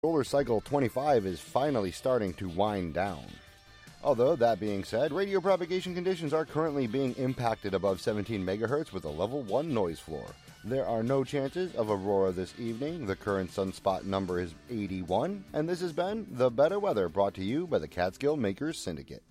Solar cycle 25 is finally starting to wind down. Although, that being said, radio propagation conditions are currently being impacted above 17 MHz with a level 1 noise floor. There are no chances of aurora this evening. The current sunspot number is 81, and this has been The Better Weather, brought to you by the Catskill Makers Syndicate.